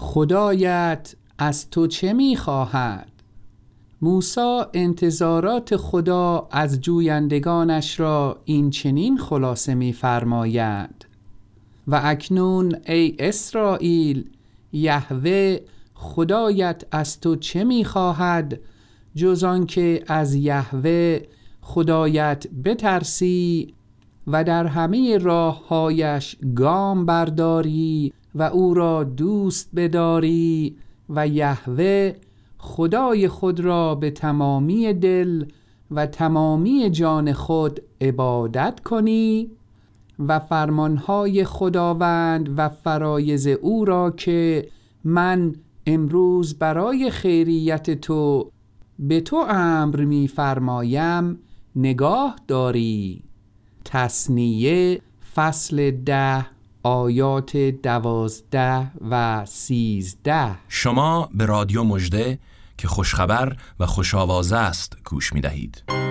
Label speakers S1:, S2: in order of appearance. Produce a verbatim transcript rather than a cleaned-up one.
S1: خدایت از تو چه می خواهد؟ موسی انتظارات خدا از جویندگانش را این چنین خلاصه می فرماید: و اکنون ای اسرائیل، یهوه خدایت از تو چه می خواهد جز آن که از یهوه خدایت بترسی و در همه راههایش گام برداری و او را دوست بداری و یهوه خدای خود را به تمامی دل و تمامی جان خود عبادت کنی و فرمانهای خداوند و فرایض او را که من امروز برای خیریت تو به تو امر می فرمایم نگاه داری. تثنیه فصل ده آیات دوازده و سیزده.
S2: شما به رادیو مژده که خوشخبر و خوش‌آوازه است گوش می دهید.